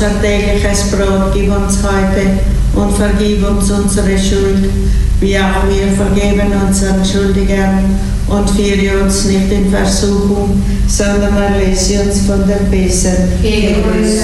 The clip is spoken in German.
Unser tägliches Brot gib uns heute und vergib uns unsere Schuld, wie auch wir vergeben unseren Schuldigern. Und führe uns nicht in Versuchung, sondern erlöse uns von dem Bösen.